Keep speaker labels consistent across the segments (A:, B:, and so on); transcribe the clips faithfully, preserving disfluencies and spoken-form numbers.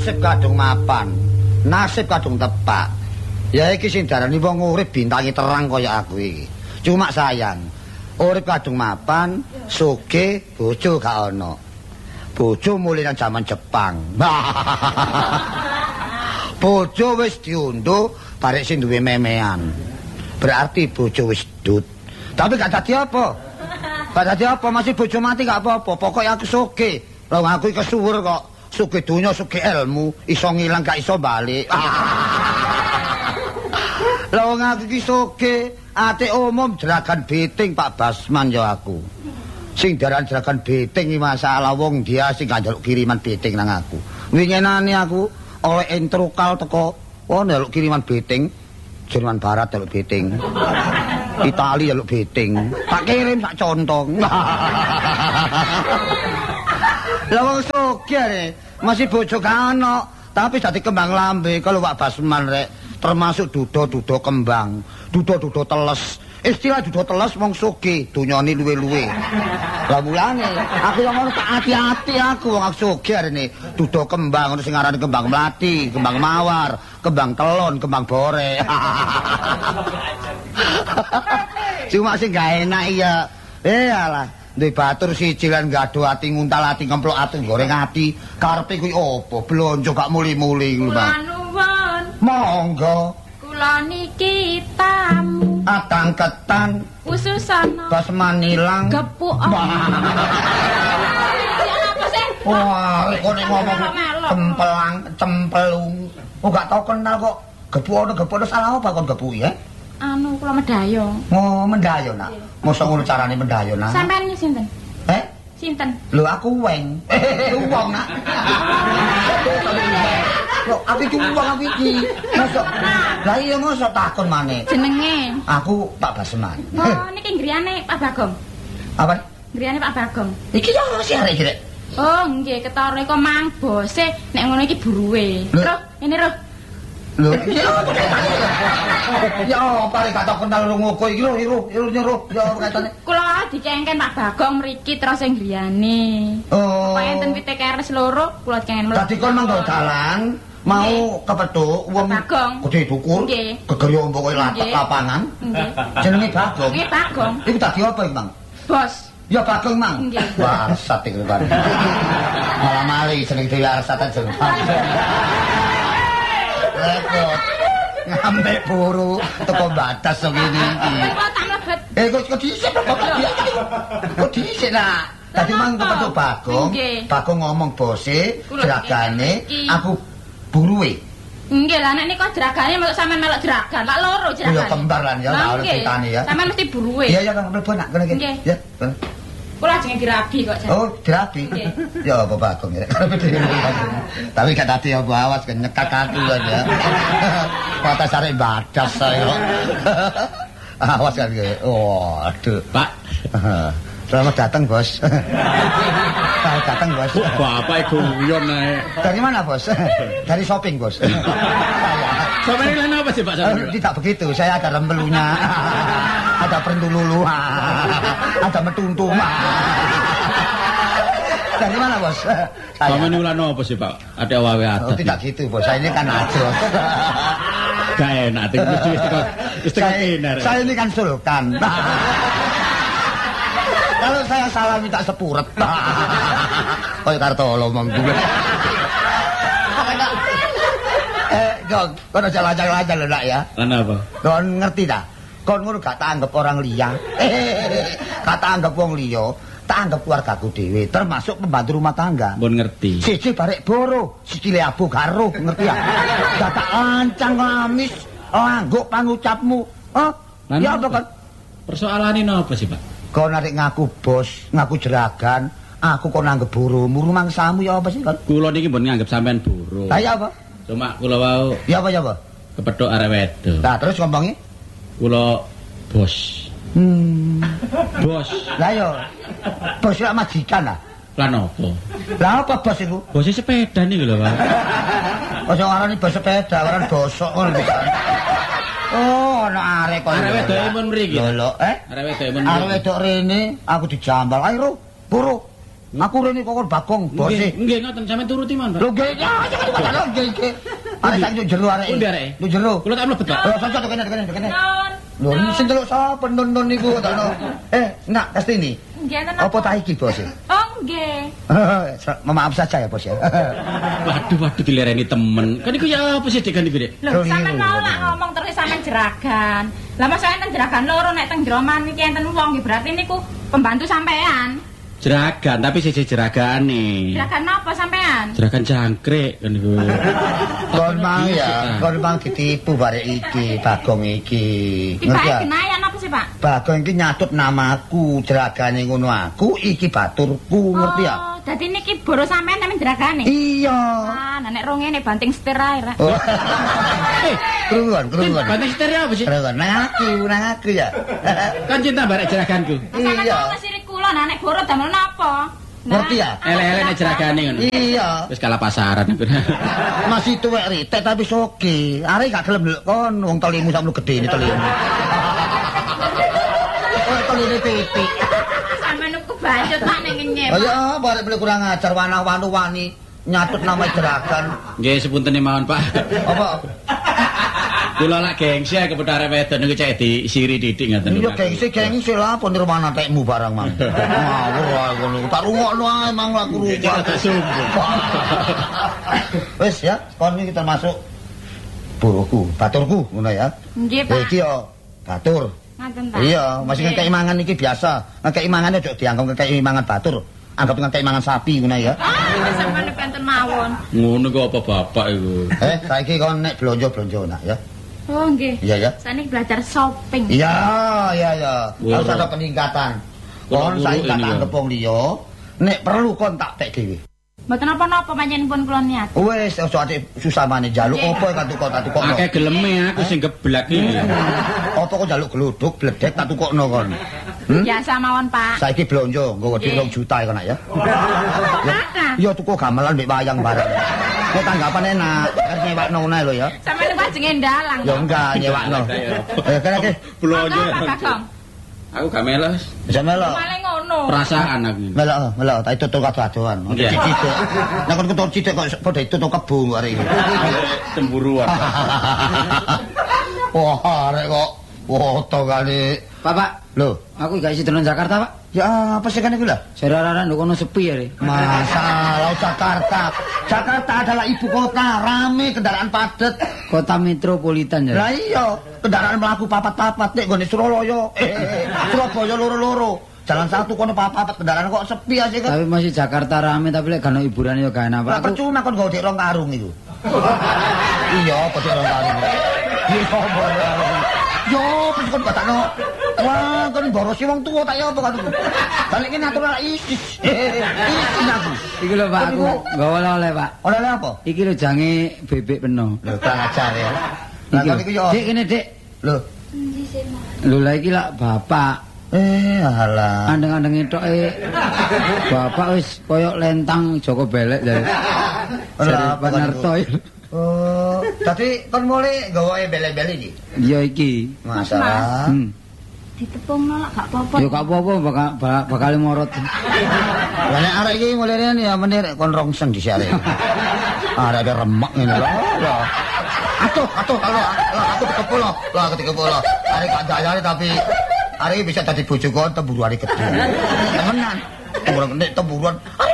A: nasib kadung mapan, nasib kadung tepak. Ya iki sing darani wong urip bintangi terang kaya aku iki. Cuma sayang, urip kadung mapan, sugih, bojo gak ana. Bojo mulai nang jaman Jepang. Bojo wis diundhuh barek sing duwe memean. Berarti bojo wis dut. Tapi gak dadi apa? Gak dadi apa, masih bojo mati gak apa-apa. Pokoke aku sugih. Lah aku iki kesuwur kok. Sugih donya, sugih ilmu, iso ngilang gak iso balik. Lah wong aku iki sugih, ate umum jeragan beting Pak Basman ya aku. Sing daran jeragan beting iki masalah wong dia sing njaluk kiriman beting nang aku. Winginane aku oleh entrokal teko oh njaluk kiriman beting. Jerman Barat njaluk beting. Itali njaluk beting. Tak kirim sak contong. Lah wong sugih masih bojo kano, tapi dadi kembang lambe kalau Pak Basman rek. Termasuk duda-duda kembang, duda-duda teles. Istilah duda teles wong sugih, donyane luwe-luwe. Lah mulane aku yang ngono tak hati-hati aku wong sugih arene duda kembang ono sing aran kembang mlati, kembang mawar, kembang telon, kembang bore. Cuma sing gak enak iya. Eh alah, duwe batur siji lan gado ati nguntal ati ngemplok ati goreng ati. Karepe kuwi opo? Blonjo gak muli-muli lho, Bang. Monggo
B: kula niki tamu
A: atang ketan
B: ususana
A: Basman ilang
B: gepuk
A: wah kok nek ngomong cempelang cempelung oh gak tau kenal kok gepuk ono gepuk salah apa kon gepuk ya
B: anu kula mendayo
A: oh mendayo nak mosok ngono carane mendayo nak
B: sampean iki sinten
A: eh
B: sinten
A: lho aku weng eh wong nak kok aku iki wong aku iki mosok lah iya mosok takon maneh
B: jenenge
A: aku Pak Basman
B: oh niki griyane Pak Bagong
A: apa
B: griyane Pak Bagong
A: iki yo si arek iki rek
B: oh nggih ketara kok mang bose nek ngono iki buruwe roh ini roh
A: lho iya ya apa rek tak kenal ngoko iki lho iru iru nyuruh ya katane
B: kula dicengken Pak Bagong mriki terus sing griyane
A: oh
B: kok enten P T K R S loro kula dicengken
A: dadi kon manggo dalan mau kepethuk wong gede dukur gegeryo ompok lapangan
B: nggih
A: jenenge Bagong
B: nggih Bagong
A: iku dadi apa iki Mang
B: bos
A: ya Bagong Mang barsat iki kan malah mali jeneng dhewe arsatan jeneng repot ngambek buru teko batas kok ngene iki
B: kok tak mlebet
A: eh kok kok dhisik kok dhisik nak dadi Mang kepethuk Bagong Bagong ngomong bose jeragane aku buruwe.
C: Nggih lah nek nika jeragane melok sampean melok jeragan, lak loro jeragane.
A: Ya kembar lan ya tak ceritane ya.
C: Sampean mesti buruwe.
A: Iya ya kan mlebu nak kene iki. Ya.
C: Kula jenenge dirabi kok jan.
A: Oh, dirabi. Ya apa Bagong ya. Tapi gak tadi aku awas kan nyekak aku aja. Kota sare badas saya. Awas kan ge. Oh, aduh.
D: Pak.
A: Selamat datang, Bos. Selamat datang, Bos.
D: Oh, Bapak guyon naik.
A: Dari mana, Bos? Dari shopping, Bos.
D: Shopping ini apa sih, Pak?
A: Uh, tidak begitu. Saya ada rembelunya. Ada perendululu. Ada metuntung. Dari mana, Bos?
D: Shopping ini ulang apa sih, Pak? Ada wawe adat.
A: Oh, tidak gitu, Bos. Saya ini kan ajos.
D: Gak enak.
A: Saya, saya ini kan sultan. Kalau saya salah minta sepuret. Oh, Kartolo ngomong juga. Eh, Gong, kau udah jalan-jalan lho nak ya.
D: Kenapa?
A: Kau ngerti dah? Kau ngono gak tak anggap orang liya. Gak tak anggap wong liya, tak anggap keluargaku dhewe, termasuk pembantu rumah tangga.
D: Mbon ngerti.
A: Siji barek boro, sikile abu karo, ngerti ya? Gak tak ancang ngamis, angguk pangucapmu. Oh, ya apa kan?
D: Persoalan ini apa sih, Pak?
A: Kau narik ngaku bos, ngaku jeragan, aku kau nanggep buru, muru mangsamu ya apa sih kan?
D: Kulo niki mbon nganggep sampean buru.
A: Lah ya apa?
D: Cuma kulo wau.
A: Ya apa ya apa?
D: Kepethuk arek wedok.
A: Nah, terus ngomongnya?
D: Kulo bos.
A: Hmm.
D: Bos.
A: Lah yo. Bos lak majikan lah.
D: Lah nopo?
A: Lah apa bos iku?
D: Bos sepeda niku lho, Pak.
A: Ojo ngarani bos sepeda, aran bosok ngono bisa. Oh, ana arek kok.
D: Arek wedok mun mriki.
A: Lho, lho, eh?
D: Arek wedok mun.
A: Arek wedok rene, aku dijambal. Ayo, Ro. Buru. Aku rene kok Bagong, bose.
D: Nggih, nggih ngoten sampean turuti mawon, Pak.
A: Lho, nggih, ya, iki iki. Arek sak jero arek.
D: Pundi arek?
A: Nduk jero.
D: Kula tak mlebet, Pak.
A: Oh, cocok kene kene kene.
C: Nun.
A: Lho, sing delok sapa non-non niku takno. Eh, nak Kastini.
C: Nggih enten
A: Apa tak iki, Bos?
C: Oh, nggih.
A: Maaf saja ya, Bos ya.
D: Waduh, waduh dilereni temen. Kan iku ya apa sih Dik kan iku, Dik?
C: Lho, sampean mau nak ngomong terus sampean jeragan. Lah masa enten jeragan loro nek teng Jeroman iki enten wong nggih berarti niku pembantu sampean.
D: Jeragan, tapi sisi jeragane.
C: Jeragan napa sampean?
D: Jeragan jangkrik kan iku.
A: Kon mang ya, kon mang ditipu barek iki, Bagong iki.
C: Ngerti ya? Kenayan apa sih, Pak?
A: Bagong iki nyatut namaku, jeragane ngono aku, iki baturku, ngerti ya?
C: Oh, dadi niki boro sampean sampean jeragane.
A: Iya.
C: Ah, nek rong ngene banting setir ae, Ra.
A: Oh. Eh, keruan, keruan.
D: Banting setir apa sih?
A: Keruan, nang aku, nang aku ya.
D: Kan cinta barek jeraganku.
C: Sampeyan
A: Iya.
C: kok ngesiri kula nah nek boro damel napa?
A: Ngerti ya?
D: Elek-elek nek jeragane ngono.
A: Iya.
D: Wis kalah pasaran aku.
A: Masih tuwek ritek tapi soge. Arek gak gelem lho kon wong telimu sakmono gedene telimu. Oh, teline pipi.
C: Sampeyan niku bacot Pak ning ngenyep.
A: Oh ya, barek beli kurang ajar wanah-wanu wani nyatut nama jeragan.
D: Nggih sepunten mawon, Pak.
A: Apa?
D: Kula lak gengsi ae kepethuk arek wedok niku cek disiri titik ngoten.
A: Iya gengsi gengsi lah apa nirwana tekmu barang mang. Ngawur ae ngono. Tak rungokno ae mang laku rungok. Wis ya, kon iki kita masuk buruku, baturku ngono ya.
C: Nggih,
A: Ya
C: Pak.
A: iki yo batur.
C: Ngaten ta.
A: Iya, masih ngekeki mangan iki biasa. Ngekeki mangane ojo dianggap ngekeki mangan batur. Anggap ngekeki mangan sapi ngono ya.
C: Ah, sampeyan niku enten mawon.
D: Ngono kok apa bapak iku.
A: Eh, saiki kon nek blonjo-blonjo nak ya.
C: Oh, nggih.
A: Iya ya.
C: Saniki belajar shopping.
A: Iya, iya ya.
D: Woro.
A: Harus ada peningkatan.
D: Woro
A: Kon saiki
D: ini
A: tak
D: ya.
A: anggap wong liya, nek perlu kon tak tek dhewe.
C: Mboten napa-napa panjenengan pun kula niat.
A: Wis aja ati susah maneh njaluk
C: Nggih.
A: apa tak tukok tak tukokno.
D: Akeh geleme aku sing geblak iki.
A: Apa kok njaluk gluduk bledek tak tukokno kon. Hmm?
C: Biasa mawon, Pak.
A: Saiki blonjo nggo wedi
C: Nggih.
A: rong juta ya nak ya.
C: Kakak.
A: Iya tuku gamelan mbek wayang bareng. Nek tanggapan enak, kan nyewakno ngono lho ya.
C: Sampeyan niku ajenge ndalang.
A: Ya enggak nyewakno. Eh kene iki.
D: Blonjo.
C: Apa, Kakang?
D: Aku gak melos.
A: Bisa melo.
C: Malah ngono.
D: Perasaan aku.
A: Melo, melo, tak tutuk kado-kadoan. Ono
D: Iya.
A: cicit. Nek kon ketur cicit kok padha tutuk kebo arek iki.
D: Cemburuan.
A: Wah, arek kok woto kali.
E: Bapak,
A: Lho,
E: aku gak isi tenan Jakarta, Pak.
A: ya apa sih kan iku lah?
E: Serararan nduk kono sepi ya, Re.
A: Masalah Jakarta. Jakarta adalah ibu kota, rame kendaraan padat.
E: Kota metropolitan ya.
A: Lah iya, kendaraan mlaku papat-papat nek gone Surabaya. Eh, Surabaya loro-loro. Jalan satu kono papat kendaraan kok sepi aja kan.
E: Tapi masih Jakarta rame tapi lek gak ono hiburan yo gak enak, Pak.
A: Lah
E: Aku
A: percuma kon nggo dik rong karung iku. Iya, kok dik rong karung. Iya, kok karung. Yo, pun kon batakno. Wah, kon borosi wong tuwa tak yo apa kan. Balik kene atur lak isis. Isis aku.
E: iki lho, Pak, aku gak oleh-oleh, Pak.
A: Oleh-oleh apa?
E: Iki lho jange bebek peno.
A: Lho, kurang ajar ya. Lah
E: Iki
A: kon
E: lho.
A: iki yo.
E: Dik kene, Dik.
A: Lho.
E: Lho lah iki lak bapak.
A: Eh, alah.
E: Andeng-andeng etoke bapak wis koyok lentang Joko Belek jare.
A: Lah, apa kan
E: Panarto.
A: Oh, tadi kon mulai gawe bele-bele iki.
E: Iya iki.
A: Masalah.
E: Hmm.
C: Ditepungno lak gak apa-apa.
E: Yo gak apa-apa bakal bakal, bakal morot.
A: Lah nek arek iki mulai rene ya menir kon rongseng di arek. Arek ada remek ngene lho. Lho. Atuh, atuh kalau aku dikepul lho. Lah aku dikepul lho. Arek gak dayane tapi arek iki bisa dadi bojo kon temburu arek gede. Temenan. Temburu nek temburuan.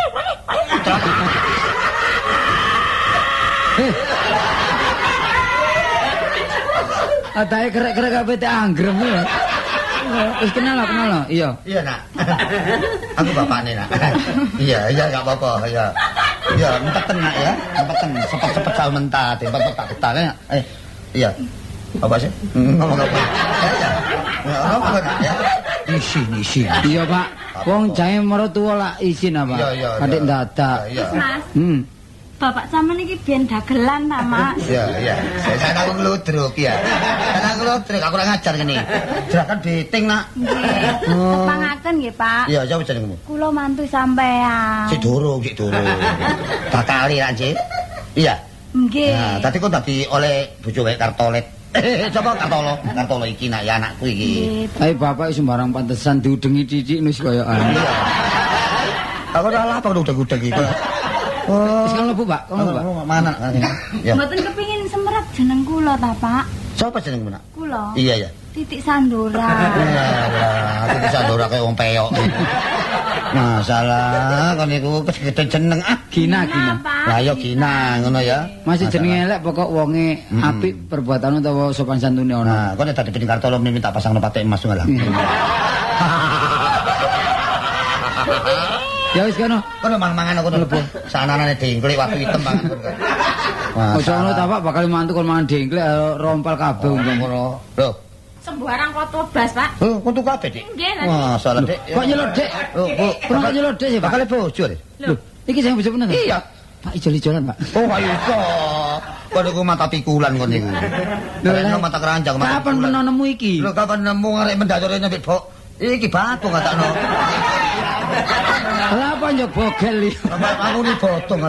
E: Atae kerek-kerek kabeh tak anggrem ya. Wis kenal lah, kenal lah. Iya.
A: Iya, Nak. Aku bapakne, Nak. Iya, iya enggak apa-apa, iya. Iya, menteken Nak ya. Menteken sepet-sepet sal mentat, tempet tak ketane. Eh, iya. Apa sih? Ngomong apa? Ya, ya. Ngomong apa, Nak ya? Isi, isi.
E: Iya, Pak. Wong jahe mertua lah isin apa?
A: Iya, iya.
E: Adik dadak.
A: Iya.
C: Mas,
E: Hmm.
C: bapak sampean iki biyen dagelan ta, Mas?
A: Iya, iya. Saya saya aku ngeludruk ya. Saya aku ngeludruk, aku ora ngajar ngene. Jerakan beting, Nak.
C: Nggih.
A: Oh.
C: Tepangaken nggih, Pak.
A: Iya, jauh jenengmu.
C: Kula mantu sampean.
A: Sik durung, sik durung. Bakali ra, Cik. Iya.
C: Nggih.
A: Nah, tadi kok tadi oleh bojo wae Kartolet. Eh, coba Kartolo, Kartolo iki nak ya anakku iki.
E: Ayo bapak sembarang pantesan diudengi titik nus koyokan.
A: Iya. Aku ora lah apa udah-udah iki. Oh.
E: Wis kan mlebu, Pak. Kono, Pak.
A: Mana? Ya.
B: Mboten kepengin semerap jeneng kula ta, Pak?
A: Siapa jenengmu, Nak?
B: Kula.
A: Iya, ya.
B: Titik Sandora.
A: Lah, titik Sandora kaya wong peyok. Masalah kon niku gede jeneng ah.
E: Gina, Gina.
A: Lah ya Gina ngono ya.
E: Masih jenenge elek pokok wonge apik perbuatan utawa sopan santune ono.
A: Nah, kon nek dadi Bening Kartolo minta pasang patek emas ngono lah.
E: Ya wis kono.
A: Kono mangan-mangan kono lebu. Sananane dengklik watu hitam mangan kono.
E: Ojo ngono ta, Pak, bakal mantu kon mangan dengklek rompal kabeh
A: ngono. Lho,
C: Sembarang kota blas, Pak.
A: oh untuk kabeh, Dik.
C: Nggih, lha.
A: Wah, salah, Dik.
E: Kok nyelot, Dik?
A: Oh, Bu,
E: Kok kok nyelot, Dik, Pak?
A: bakal bojo, Dik.
E: Lho, iki sing bojo bener.
A: Iya.
E: Pak ijol-ijolan, Pak.
A: Oh, ayo kok. Kon niku mata pikulan kon niku.
E: Lho,
A: Lho,
E: lah.
A: mata keranjang mata.
E: Kapan
A: pikulan.
E: pernah nemu iki?
A: Lho, kapan nemu arek mendacure nyebik bok. Iki batu ngatakno.
E: Lah apa njok bogel iki?
A: Aku ni botong